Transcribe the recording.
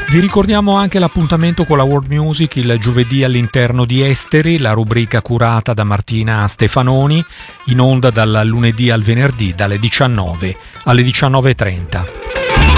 Vi ricordiamo anche l'appuntamento con la World Music il giovedì all'interno di Esteri, la rubrica curata da Martina Stefanoni, in onda dal lunedì al venerdì dalle 19 alle 19:30.